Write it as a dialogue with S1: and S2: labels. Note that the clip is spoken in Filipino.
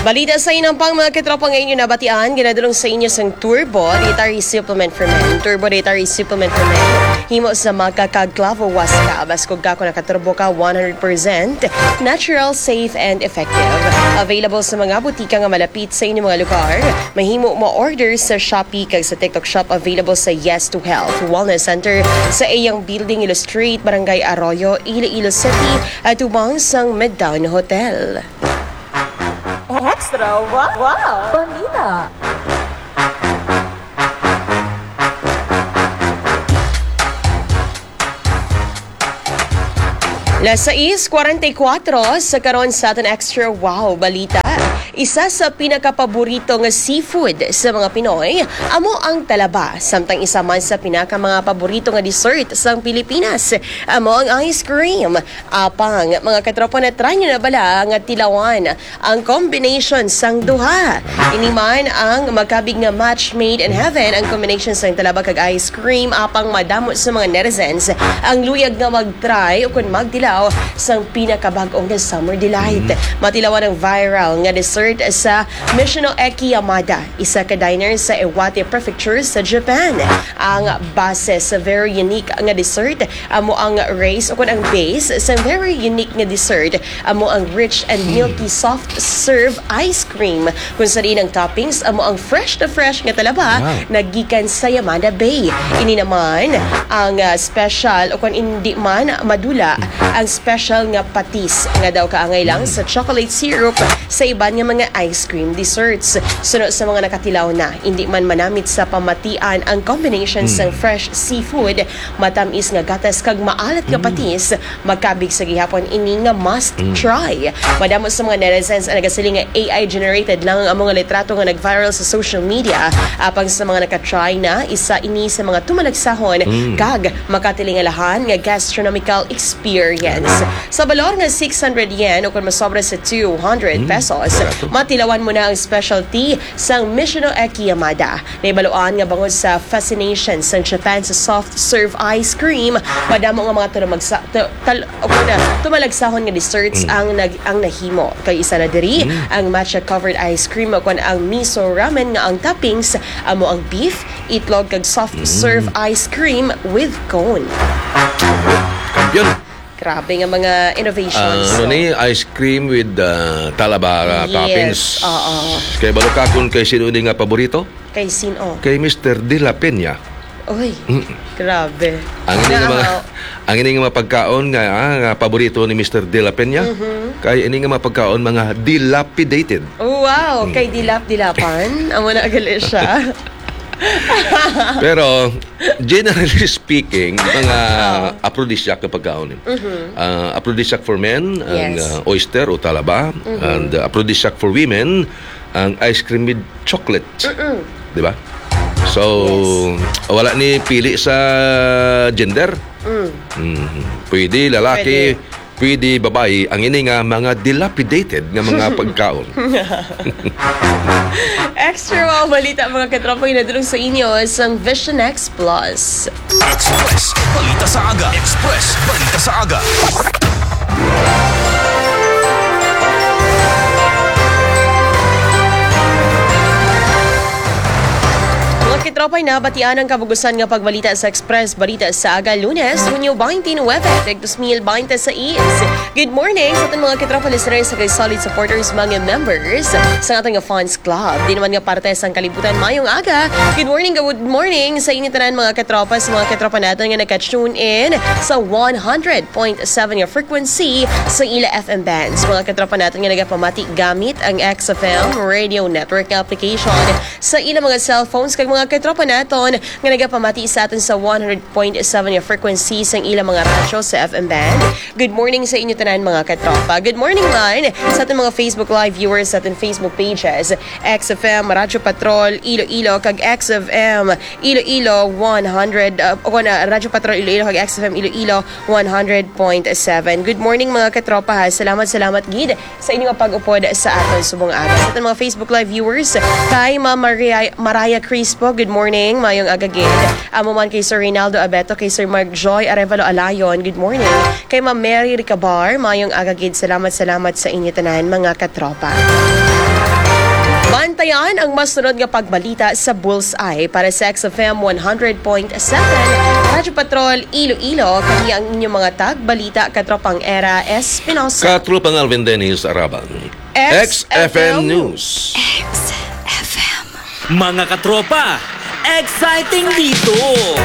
S1: Balita sa inang pang mga katropa ngayon yung nabatian, ginadulong sa inyo sang Turbo Dietary Supplement for Men. Turbo Dietary Supplement for Men. Himo sa makakagklavo was ka. Baskog ka kung nakaturbo ka 100% natural, safe, and effective. Available sa mga butika nga malapit sa inyong mga lugar. Mahimo mo order sa Shopee kag sa TikTok Shop. Available sa Yes to Health Wellness Center sa iyang building Illustrate, Barangay Arroyo, Iloilo City at ubang sang Midtown Hotel.
S2: Extra! Wow! Balita!
S1: Las 6:44 sa karon sa aton extra wow balita. Isa sa pinakapaborito nga seafood sa mga Pinoy amo ang talaba, samtang isa man sa pinaka mga paborito nga dessert sa Pilipinas amo ang ice cream. Apang mga katropa na try nyo na bala nga tilawan ang combination sang duha. Ini man ang magkabig nga match made in heaven ang combination sang talaba kag ice cream. Apang madamo sa mga netizens ang luyag nga mag-try o kung magdilaw sang pinakabag-ong nga summer delight. Matilawan ang viral nga dessert sa Mishino Eki Yamada, isa ka diner sa Iwate Prefecture sa Japan. Ang base sa very unique nga dessert amo ang race o kung ang base sa very unique nga dessert amo ang rich and milky soft serve ice cream kung sa rin ang toppings amo ang fresh na fresh nga talaba nagikan sa Yamada Bay. Ini naman ang special o kung hindi man madula ang special nga patis nga daw kaangay lang sa chocolate syrup sa iban nga mga ice cream desserts. Sunod sa mga nakatilaw na, hindi man manamit sa pamatian ang combination ng fresh seafood, matamis nga gatas kag maalat nga patis, magkabig sa gihapon ini nga must try. Madamo sa mga netizens ang nagasiling nga AI generated lang ang mga litrato nga nag-viral sa social media. Apang sa mga nakatry na, isa ini sa mga tumalagsahon kag makatilingalahan nga gastronomical experience. Sa balor nga 600 yen o kung masobra sa 200 pesos, matilawan mo na ang specialty sang Mishino Eki Yamada. Naibaluan nga bangod sa fascination sa Japan sa soft serve ice cream. Madamo nga mga tumalagsahon nga desserts ang nahimo. Kay isa na diri ang matcha covered ice cream o kung ang miso ramen nga ang toppings amo ang beef, itlog kag soft serve ice cream with cone.
S3: Kampiyon!
S1: Grabe nga mga innovations.
S3: Ice cream with talaba toppings. Kay balo ka kung kay sino nga paborito?
S1: Kay sino?
S3: Kay Mr. De La Peña.
S1: Uy, grabe.
S3: Ang ini nga pagkaon nga paborito ni Mr. De La Peña. Kay ini nga pagkaon mga dilapidated.
S1: Oh, wow, kay dilapan. Amo na agali siya.
S3: Pero generally speaking, mga aphrodisiac na pagkaon. Aphrodisiac for men ang oyster o talaba, and aphrodisiac for women ang ice cream with chocolate. Di ba? So wala ni pili sa gender. Pwede lalaki, pwede babae. Ang ini nga mga dilapidated nga mga pagkaon.
S1: Extra wow balita mga katropa yung nadulong sa inyo sa Vision X Plus.
S4: Express Balita sa Aga. Express Balita sa Aga.
S1: Kitropay na batian ang kabugusan nga pagbalita sa Express Balita sa Aga Lunes, Hunyo 29, Teg 2026. Good morning sa ating mga kitropa listeners sa solid supporters mga members sa ating Fans Club. Di naman nga parte sa kalibutan mayong aga. Good morning sa inyo tanan mga kitropa, sa mga kitropa natin nga naka-tune in sa 100.7 nga frequency sa ila FM bands. Mga kitropa natin nga nagapamati gamit ang XFM Radio Network application sa ila mga cellphones kag mga katropa naton nga nagapamati sa atin sa 100.7 nga frequency sa ilang mga radyo sa FM band. Good morning sa inyo tanan mga katropa. Good morning man sa ating mga Facebook Live viewers sa ating Facebook pages XFM Radyo Patrol Iloilo kag XFM Iloilo 100 Radyo Patrol Iloilo kag XFM Iloilo 100.7. Good morning mga katropa. Salamat gid sa inyong pag-upod sa aton subong aga. Sa ating mga Facebook Live viewers kay Ma'am Mariah Crispo. Good morning, mayong agagid. Amo man kay Sir Reynaldo Abeto, kay Sir Mark Joy Arevalo Alayon. Good morning. Kay Ma'am Mary Ricabar, mayong agagid. Salamat sa inyo tanan mga katropa. Bantayan ang masunod nga pagbalita sa Bullseye para sa XFM 100.7. Radyo Patrol Iloilo, kami ang inyong mga tagbalita katropang Era Espinosa.
S3: Katrupang Alvin Dennis Arabang. XFM News.
S4: Mga katropa, exciting dito!